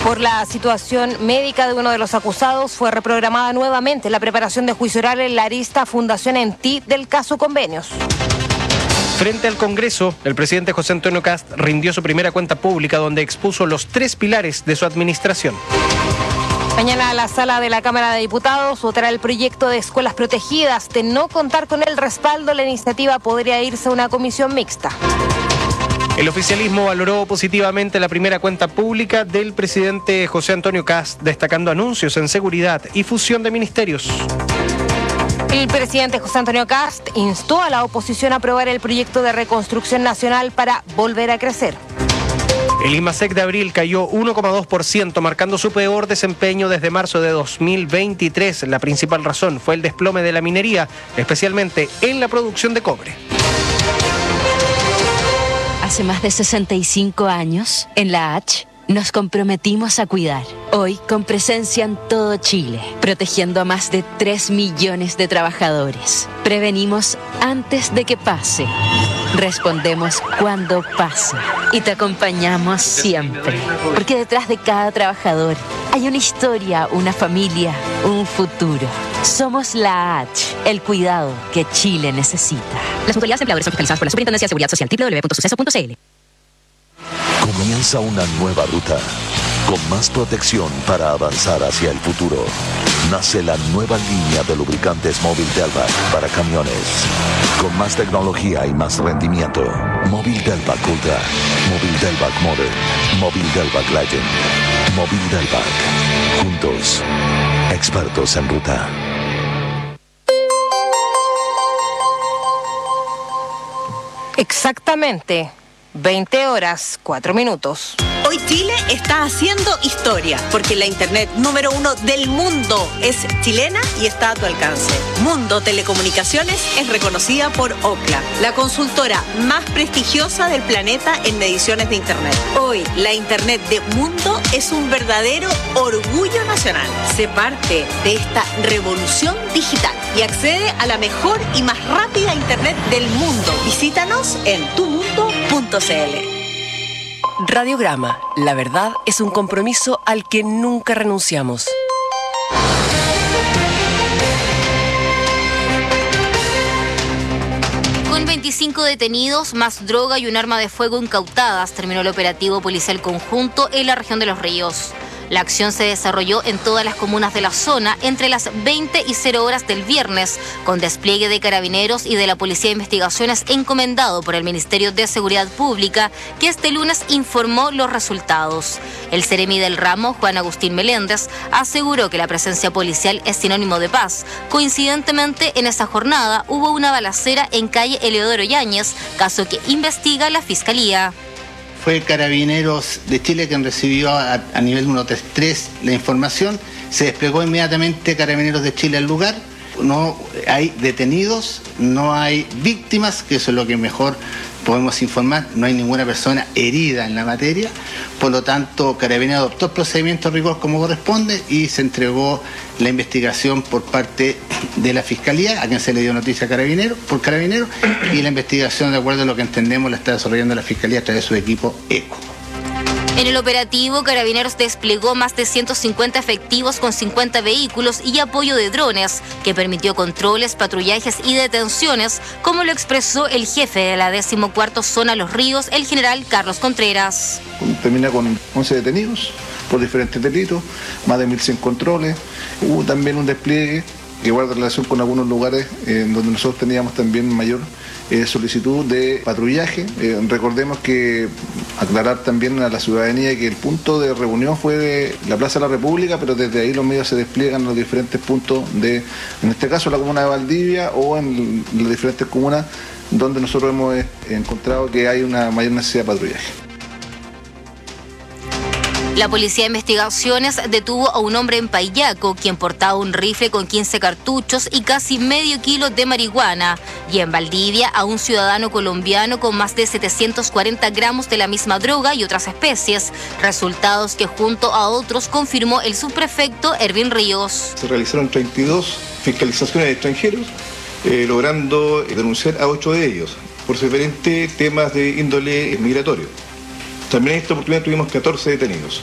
Por la situación médica de uno de los acusados, fue reprogramada nuevamente la preparación de juicio oral en la arista Fundación ENTI del caso Convenios. Frente al Congreso, el presidente José Antonio Kast rindió su primera cuenta pública donde expuso los 3 pilares de su administración. Mañana la sala de la Cámara de Diputados votará el proyecto de escuelas protegidas. De no contar con el respaldo, la iniciativa podría irse a una comisión mixta. El oficialismo valoró positivamente la primera cuenta pública del presidente José Antonio Kast, destacando anuncios en seguridad y fusión de ministerios. El presidente José Antonio Kast instó a la oposición a aprobar el proyecto de reconstrucción nacional para volver a crecer. El IMASEC de abril cayó 1,2%, marcando su peor desempeño desde marzo de 2023. La principal razón fue el desplome de la minería, especialmente en la producción de cobre. Hace más de 65 años, en la H, nos comprometimos a cuidar. Hoy, con presencia en todo Chile, protegiendo a más de 3 millones de trabajadores. Prevenimos antes de que pase. Respondemos cuando pase. Y te acompañamos siempre. Porque detrás de cada trabajador hay una historia, una familia, un futuro. Somos la H, el cuidado que Chile necesita. Las mutualidades empleadores son fiscalizadas por la Superintendencia de Seguridad Social, www.suceso.cl. Comienza una nueva ruta, con más protección para avanzar hacia el futuro. Nace la nueva línea de lubricantes Móvil Delvac para camiones. Con más tecnología y más rendimiento. Móvil Delvac Ultra, Móvil Delvac Modern, Móvil Delvac Legend, Móvil Delvac. Juntos, expertos en ruta. Exactamente 20 horas, 4 minutos. Hoy Chile está haciendo historia, porque la internet número 1 del mundo es chilena y está a tu alcance. Mundo Telecomunicaciones es reconocida por Ookla, la consultora más prestigiosa del planeta en mediciones de internet. Hoy, la internet de Mundo es un verdadero orgullo nacional. Sé parte de esta revolución digital y accede a la mejor y más rápida internet del mundo. Visítanos en tumundo.cl. Radiograma, la verdad es un compromiso al que nunca renunciamos. Con 25 detenidos, más droga y un arma de fuego incautadas, terminó el operativo policial conjunto en la región de Los Ríos. La acción se desarrolló en todas las comunas de la zona entre las 20 y 0 horas del viernes, con despliegue de carabineros y de la Policía de Investigaciones encomendado por el Ministerio de Seguridad Pública, que este lunes informó los resultados. El seremi del ramo, Juan Agustín Meléndez, aseguró que la presencia policial es sinónimo de paz. Coincidentemente, en esa jornada hubo una balacera en calle Eleodoro Yáñez, caso que investiga la Fiscalía. Fue Carabineros de Chile quien recibió a nivel 133 la información, se desplegó inmediatamente Carabineros de Chile al lugar, no hay detenidos, no hay víctimas, que eso es lo que mejor podemos informar, no hay ninguna persona herida en la materia, por lo tanto Carabineros adoptó el procedimiento de rigor como corresponde y se entregó la investigación por parte de la Fiscalía, a quien se le dio noticia por Carabineros, y la investigación, de acuerdo a lo que entendemos, la está desarrollando la Fiscalía a través de su equipo ECO. En el operativo, Carabineros desplegó más de 150 efectivos con 50 vehículos y apoyo de drones, que permitió controles, patrullajes y detenciones, como lo expresó el jefe de la 14ª Zona Los Ríos, el general Carlos Contreras. Termina con 11 detenidos por diferentes delitos, más de 1.100 controles. Hubo también un despliegue que guarda relación con algunos lugares donde nosotros teníamos también mayor solicitud de patrullaje. Recordemos que aclarar también a la ciudadanía que el punto de reunión fue de la Plaza de la República, pero desde ahí los medios se despliegan en los diferentes puntos de, en este caso, la comuna de Valdivia o en las diferentes comunas donde nosotros hemos encontrado que hay una mayor necesidad de patrullaje. La Policía de Investigaciones detuvo a un hombre en Payaco, quien portaba un rifle con 15 cartuchos y casi medio kilo de marihuana. Y en Valdivia a un ciudadano colombiano con más de 740 gramos de la misma droga y otras especies. Resultados que junto a otros confirmó el subprefecto Ervin Ríos. Se realizaron 32 fiscalizaciones de extranjeros, logrando denunciar a 8 de ellos por diferentes temas de índole migratorio. También en esta oportunidad tuvimos 14 detenidos.